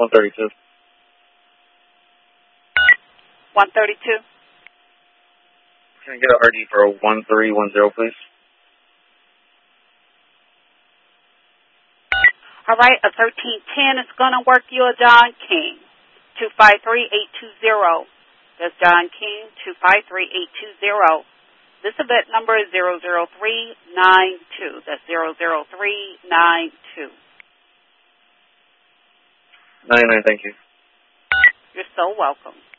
132. 132. Can I get an RD for 1310, please? All right, a 1310 is going to work you a John King. 253820. That's John King, 253820. This event number is 00392. That's 00392. 99, thank you. You're so welcome.